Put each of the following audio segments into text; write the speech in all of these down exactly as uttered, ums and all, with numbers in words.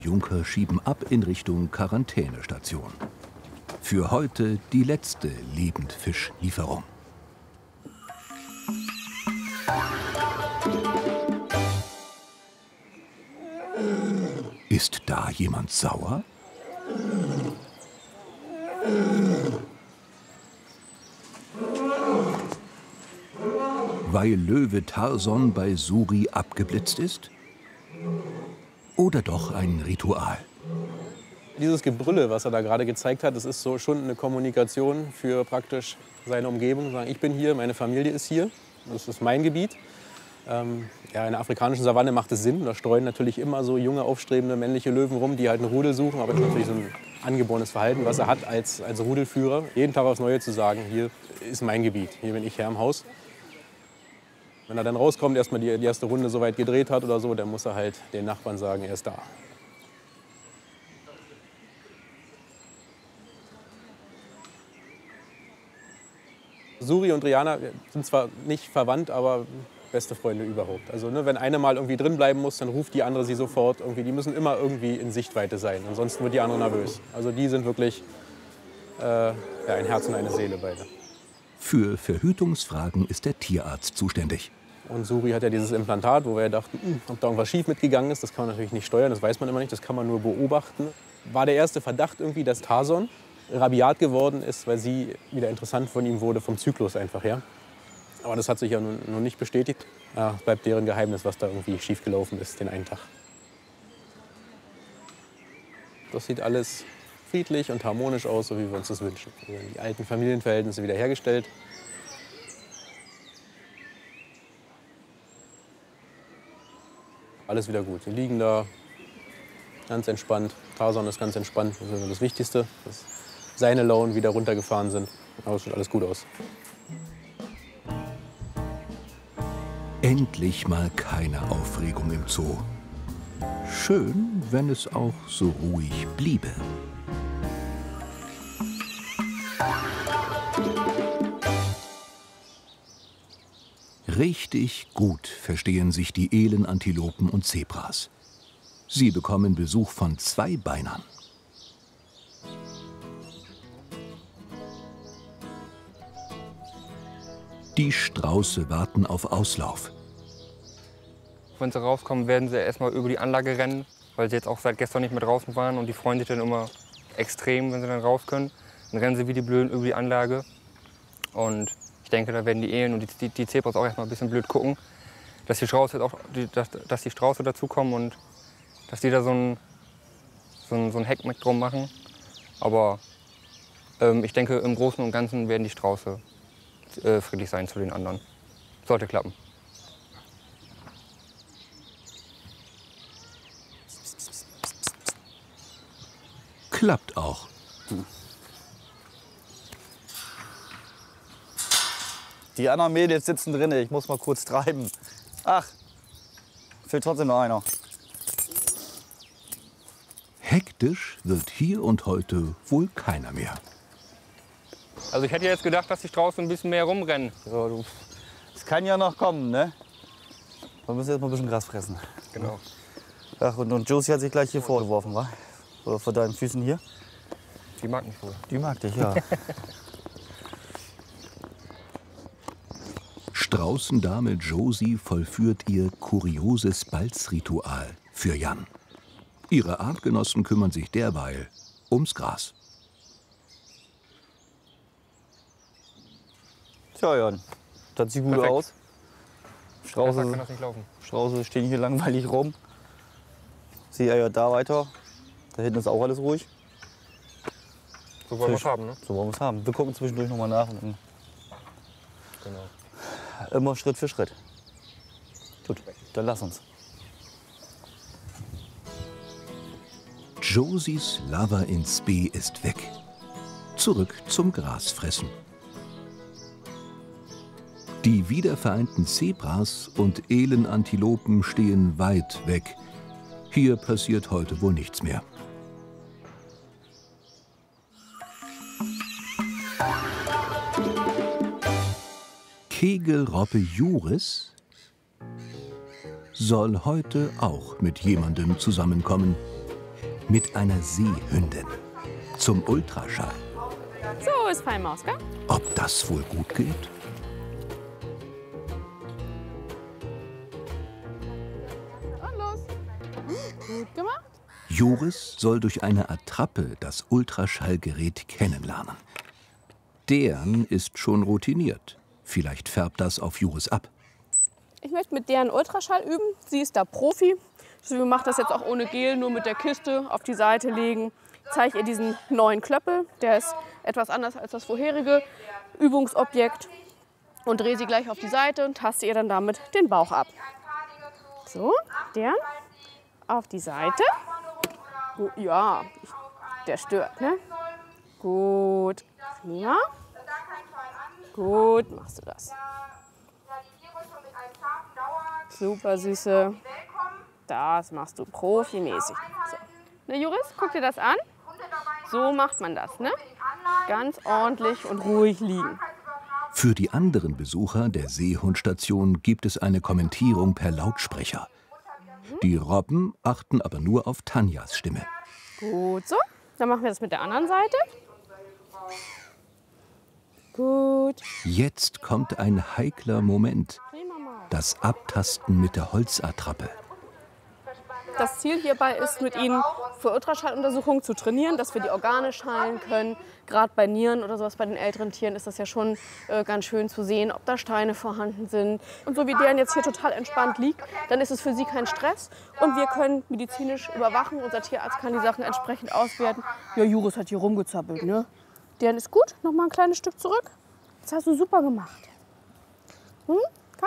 Junker schieben ab in Richtung Quarantänestation. Für heute die letzte Lebendfischlieferung. Ist da jemand sauer? Weil Löwe Tarzan bei Suri abgeblitzt ist? Oder doch ein Ritual? Dieses Gebrülle, was er da gerade gezeigt hat, das ist so schon eine Kommunikation für praktisch seine Umgebung. Sagen, ich bin hier, meine Familie ist hier, das ist mein Gebiet. Ähm, ja, in der afrikanischen Savanne macht es Sinn. Da streuen natürlich immer so junge, aufstrebende männliche Löwen rum, die halt ein Rudel suchen. Aber das ist natürlich so ein angeborenes Verhalten, was er hat als, als Rudelführer. Jeden Tag aufs Neue zu sagen, hier ist mein Gebiet, hier bin ich Herr im Haus. Wenn er dann rauskommt, erstmal die, die erste Runde so weit gedreht hat oder so, dann muss er halt den Nachbarn sagen, er ist da. Suri und Rihanna sind zwar nicht verwandt, aber beste Freunde überhaupt. Also ne, wenn eine mal irgendwie drin bleiben muss, dann ruft die andere sie sofort. Irgendwie, die müssen immer irgendwie in Sichtweite sein, ansonsten wird die andere nervös. Also die sind wirklich äh, ja, ein Herz und eine Seele beide. Für Verhütungsfragen ist der Tierarzt zuständig. Und Suri hat ja dieses Implantat, wo wir dachten, hm, ob da irgendwas schief mitgegangen ist. Das kann man natürlich nicht steuern, das weiß man immer nicht, das kann man nur beobachten. War der erste Verdacht irgendwie, dass Tarzan rabiat geworden ist, weil sie wieder interessant von ihm wurde, vom Zyklus einfach her. Aber das hat sich ja noch nicht bestätigt. Ja, bleibt deren Geheimnis, was da irgendwie schiefgelaufen ist, den einen Tag. Das sieht alles friedlich und harmonisch aus, so wie wir uns das wünschen. Wir haben die alten Familienverhältnisse wiederhergestellt. Alles wieder gut. Sie liegen da ganz entspannt. Tarzan ist ganz entspannt. Das ist das Wichtigste, dass seine Launen wieder runtergefahren sind. Aber es sieht alles gut aus. Endlich mal keine Aufregung im Zoo. Schön, wenn es auch so ruhig bliebe. Richtig gut verstehen sich die Elenantilopen und Zebras. Sie bekommen Besuch von Zweibeinern. Die Strauße warten auf Auslauf. Wenn sie rauskommen, werden sie erstmal über die Anlage rennen, weil sie jetzt auch seit gestern nicht mehr draußen waren. Und die freuen sich dann immer extrem, wenn sie dann raus können. Dann rennen sie wie die Blöden über die Anlage. Und ich denke, da werden die Elen und die, die, die Zebras auch erstmal ein bisschen blöd gucken, dass die Strauße, auch, die, dass, dass die Strauße dazukommen und dass die da so ein, so ein, so ein Heckmeck drum machen. Aber ähm, ich denke, im Großen und Ganzen werden die Strauße äh, friedlich sein zu den anderen. Sollte klappen. Klappt auch. Die anderen Mädels sitzen drin, ich muss mal kurz treiben. Ach, fehlt trotzdem noch einer. Hektisch wird hier und heute wohl keiner mehr. Also ich hätte jetzt gedacht, dass die Strauße ein bisschen mehr rumrennen. Ja, du, das kann ja noch kommen, ne? Wir müssen jetzt mal ein bisschen Gras fressen. Genau. Ach, und, und Josie hat sich gleich hier vorgeworfen, wa? Oder vor deinen Füßen hier? Die mag mich wohl. Die mag dich, ja. Straußendame Josie vollführt ihr kurioses Balzritual für Jan. Ihre Artgenossen kümmern sich derweil ums Gras. Tja, Jan, das sieht gut Perfekt. aus. Strauße, kann das nicht laufen. Strauße stehen hier langweilig rum. Sie eiert da weiter. Da hinten ist auch alles ruhig. So wollen wir es haben, ne? So wollen wir es haben. Wir gucken zwischendurch noch mal nach. Und dann Genau. immer Schritt für Schritt. Gut, dann lass uns. Josies Lover in Spee ist weg. Zurück zum Grasfressen. Die wiedervereinten Zebras und Elenantilopen stehen weit weg. Hier passiert heute wohl nichts mehr. Kegelrobbe Juris soll heute auch mit jemandem zusammenkommen. mit einer Seehündin. Zum Ultraschall. So ist Feinmaus, gell? Ob das wohl gut geht? Und los. Gut gemacht. Joris soll durch eine Attrappe das Ultraschallgerät kennenlernen. Deren ist schon routiniert. Vielleicht färbt das auf Joris ab. Ich möchte mit deren Ultraschall üben. Sie ist da Profi. Sie macht das jetzt auch ohne Gel, nur mit der Kiste auf die Seite legen. Ich zeige ihr diesen neuen Klöppel. Der ist etwas anders als das vorherige Übungsobjekt. Und drehe sie gleich auf die Seite und taste ihr dann damit den Bauch ab. So, deren auf die Seite. Gut, ja, der stört, ne? Gut. Ja. Gut, machst du das. Super, Süße. Das machst du profimäßig. So. Ne, Joris, guck dir das an. So macht man das, ne? Ganz ordentlich und ruhig liegen. Für die anderen Besucher der Seehundstation gibt es eine Kommentierung per Lautsprecher. Die Robben achten aber nur auf Tanjas Stimme. Gut so. Dann machen wir das mit der anderen Seite. Gut. Jetzt kommt ein heikler Moment. Das Abtasten mit der Holzattrappe. Das Ziel hierbei ist, mit ihnen für Ultraschalluntersuchungen zu trainieren, dass wir die Organe schallen können. Gerade bei Nieren oder sowas bei den älteren Tieren ist das ja schon äh, ganz schön zu sehen, ob da Steine vorhanden sind. Und so wie deren jetzt hier total entspannt liegt, dann ist es für sie kein Stress. Und wir können medizinisch überwachen. Unser Tierarzt kann die Sachen entsprechend auswerten. Ja, Joris hat hier rumgezappelt, ne? Deren ist gut. Noch mal ein kleines Stück zurück. Das hast du super gemacht. Hm? Komm.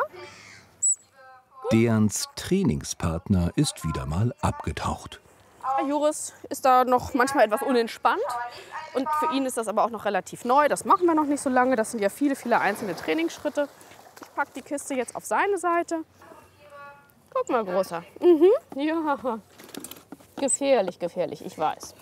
Derens Trainingspartner ist wieder mal abgetaucht. Joris ist da noch manchmal etwas unentspannt. Und für ihn ist das aber auch noch relativ neu. Das machen wir noch nicht so lange. Das sind ja viele, viele einzelne Trainingsschritte. Ich packe die Kiste jetzt auf seine Seite. Guck mal, Großer. Mhm. Ja, gefährlich, gefährlich, ich weiß.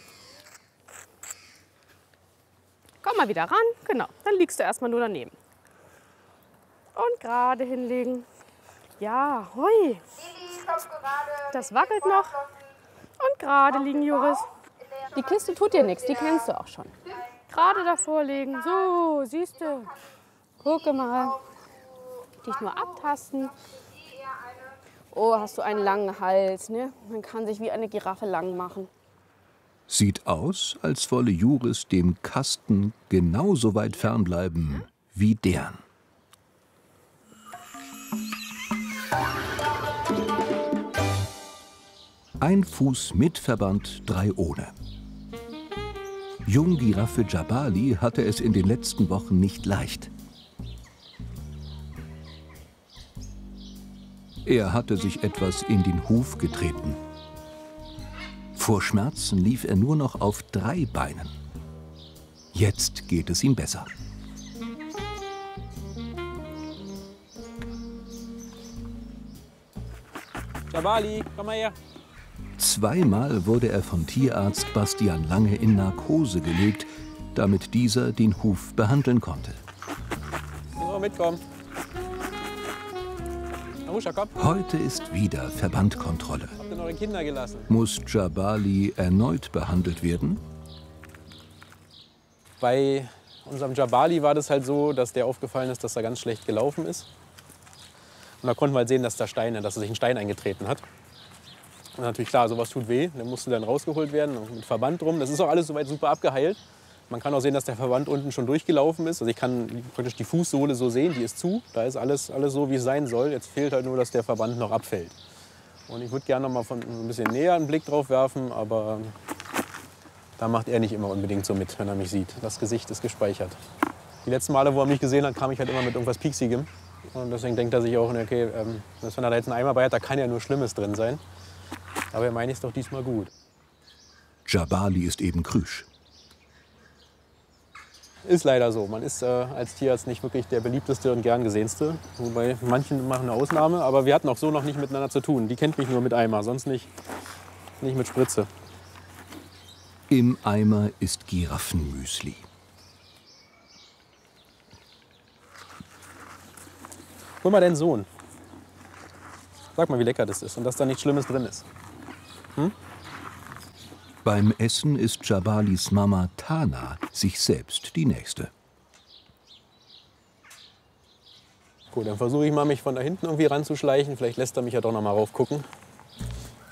Komm mal wieder ran. Genau, dann liegst du erstmal nur daneben. Und gerade hinlegen. Ja, hoi. Das wackelt noch. Und gerade liegen, Joris. Die Kiste tut dir nichts, die kennst du auch schon. Gerade davor liegen. So, siehst du. Gucke mal. Dich nur abtasten. Oh, hast du einen langen Hals, ne? Man kann sich wie eine Giraffe lang machen. Sieht aus, als wolle Joris dem Kasten genauso weit fernbleiben wie deren. Ein Fuß mit Verband, drei ohne. Junggiraffe Jabali hatte es in den letzten Wochen nicht leicht. Er hatte sich etwas in den Huf getreten. Vor Schmerzen lief er nur noch auf drei Beinen. Jetzt geht es ihm besser. Jabali, komm mal her. Zweimal wurde er von Tierarzt Bastian Lange in Narkose gelegt, damit dieser den Huf behandeln konnte. So, mitkommen. Arusha, komm. Heute ist wieder Verbandkontrolle. Habt ihr noch eure Kinder gelassen? Muss Jabali erneut behandelt werden? Bei unserem Jabali war das halt so, dass der aufgefallen ist, dass er ganz schlecht gelaufen ist. Und da konnten wir halt sehen, dass, da Steine, dass er sich ein Stein eingetreten hat. Und natürlich klar, sowas tut weh. Der musste dann rausgeholt werden, mit Verband drum. Das ist auch alles soweit super abgeheilt. Man kann auch sehen, dass der Verband unten schon durchgelaufen ist. Also ich kann praktisch die Fußsohle so sehen, die ist zu. Da ist alles, alles so, wie es sein soll. Jetzt fehlt halt nur, dass der Verband noch abfällt. Und ich würde gerne noch mal von ein bisschen näher einen Blick drauf werfen, aber da macht er nicht immer unbedingt so mit, wenn er mich sieht. Das Gesicht ist gespeichert. Die letzten Male, wo er mich gesehen hat, kam ich halt immer mit irgendwas Pieksigem. Und deswegen denkt er sich auch, okay, ähm, wenn er da jetzt einen Eimer bei hat, da kann ja nur Schlimmes drin sein. Aber er meint es doch diesmal gut. Jabali ist eben Krüsch. Ist leider so. Man ist äh, als Tierarzt nicht wirklich der beliebteste und gern gesehenste. Wobei manchen machen eine Ausnahme. Aber wir hatten auch so noch nicht miteinander zu tun. Die kennt mich nur mit Eimer, sonst nicht, nicht mit Spritze. Im Eimer ist Giraffenmüsli. Hol mal deinen Sohn. Sag mal, wie lecker das ist und dass da nichts Schlimmes drin ist. Hm? Beim Essen ist Jabalis Mama Tana sich selbst die Nächste. Gut, dann versuche ich mal, mich von da hinten irgendwie ranzuschleichen. Vielleicht lässt er mich ja doch noch mal raufgucken.